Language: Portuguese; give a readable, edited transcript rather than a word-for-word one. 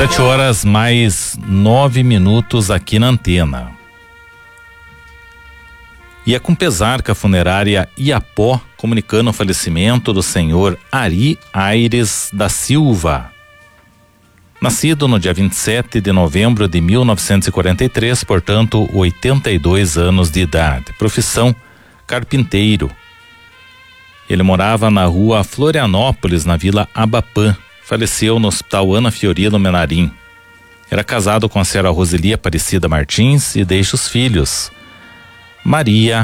7 horas mais 9 minutos aqui na antena. E é com pesar que a funerária Iapó comunicando o falecimento do senhor Ari Aires da Silva. Nascido no dia 27 de novembro de 1943, portanto, 82 anos de idade. Profissão: carpinteiro. Ele morava na rua Florianópolis, na Vila Abapã. Faleceu no Hospital Ana Fiorino Menarim. Era casado com a senhora Roseli Aparecida Martins e deixa os filhos: Maria,